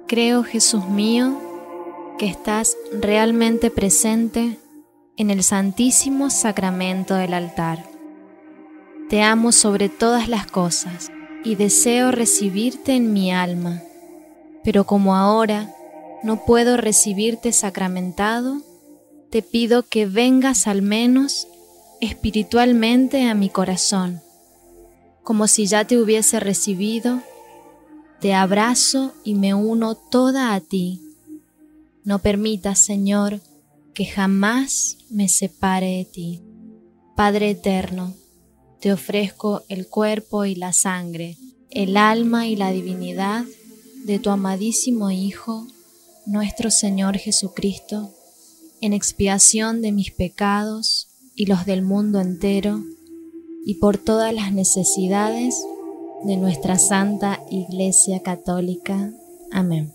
Creo, Jesús mío, que estás realmente presente en el Santísimo Sacramento del altar. Te amo sobre todas las cosas y deseo recibirte en mi alma, pero como ahora no puedo recibirte sacramentado, te pido que vengas al menos espiritualmente a mi corazón, como si ya te hubiese recibido. Te abrazo y me uno toda a ti. No permitas, Señor, que jamás me separe de ti. Padre eterno, te ofrezco el cuerpo y la sangre, el alma y la divinidad de tu amadísimo Hijo, nuestro Señor Jesucristo, en expiación de mis pecados y los del mundo entero, y por todas las necesidades de nuestra Santa Iglesia Católica. Amén.